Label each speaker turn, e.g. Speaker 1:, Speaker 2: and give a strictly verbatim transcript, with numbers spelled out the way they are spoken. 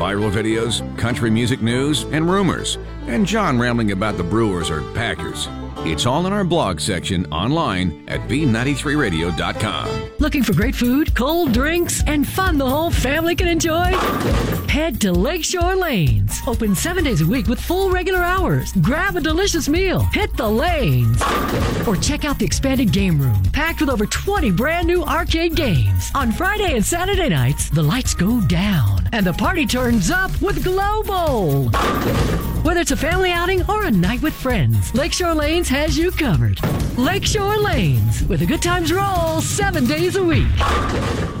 Speaker 1: viral videos, country music news, and rumors, and John rambling about the Brewers or Packers. It's all in our blog section online at B ninety-three radio dot com.
Speaker 2: Looking for great food, cold drinks, and fun the whole family can enjoy? Head to Lakeshore Lanes. Open seven days a week with full regular hours. Grab a delicious meal. Hit the lanes. Or check out the expanded game room, packed with over twenty brand new arcade games. On Friday and Saturday nights, the lights go down and the party turns up with Glow Bowl. Whether it's a family outing or a night with friends, Lakeshore Lanes has you covered. Lakeshore Lanes, with a good times roll seven days a week.